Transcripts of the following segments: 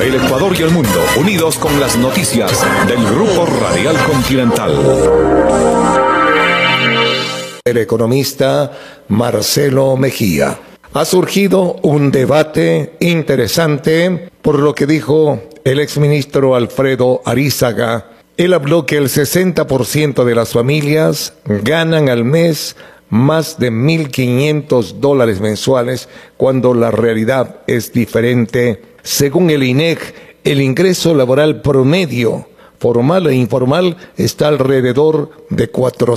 El Ecuador y el mundo, unidos con las noticias del Grupo Radial Continental. El economista Marcelo Mejía. Ha surgido un debate interesante por lo que dijo el exministro Alfredo Arízaga. Él habló que el 60% de las familias ganan al mes más de $1,500 mensuales, cuando la realidad es diferente. Según el INEC, el ingreso laboral promedio, formal e informal, está alrededor de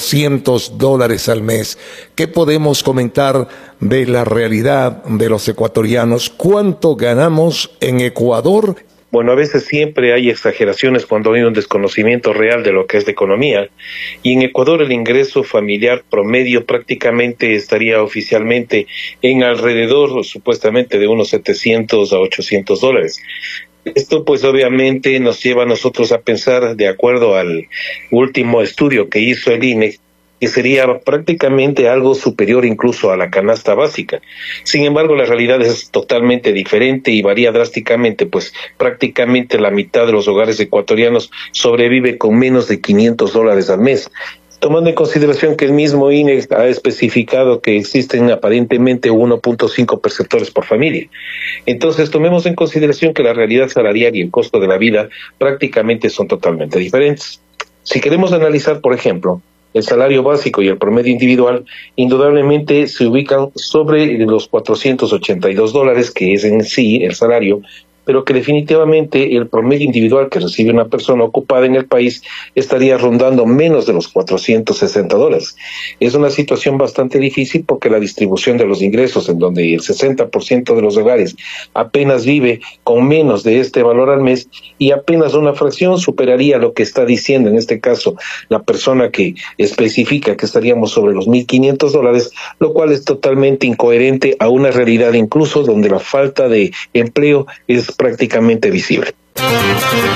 $400 al mes. ¿Qué podemos comentar de la realidad de los ecuatorianos? ¿Cuánto ganamos en Ecuador? Bueno, a veces siempre hay exageraciones cuando hay un desconocimiento real de lo que es la economía. Y en Ecuador el ingreso familiar promedio prácticamente estaría oficialmente en alrededor, supuestamente, de unos $700 a $800. Esto pues obviamente nos lleva a nosotros a pensar, de acuerdo al último estudio que hizo el INE, que sería prácticamente algo superior incluso a la canasta básica. Sin embargo, la realidad es totalmente diferente y varía drásticamente, pues prácticamente la mitad de los hogares ecuatorianos sobrevive con menos de $500 al mes. Tomando en consideración que el mismo INE ha especificado que existen aparentemente 1.5 perceptores por familia. Entonces, tomemos en consideración que la realidad salarial y el costo de la vida prácticamente son totalmente diferentes. Si queremos analizar, por ejemplo, el salario básico y el promedio individual, indudablemente se ubican sobre los $482, que es en sí el salario, pero que definitivamente el promedio individual que recibe una persona ocupada en el país estaría rondando menos de los $460. Es una situación bastante difícil porque la distribución de los ingresos, en donde el 60% de los hogares apenas vive con menos de este valor al mes, y apenas una fracción superaría lo que está diciendo en este caso la persona que especifica que estaríamos sobre los $1,500, lo cual es totalmente incoherente a una realidad incluso donde la falta de empleo es prácticamente visible.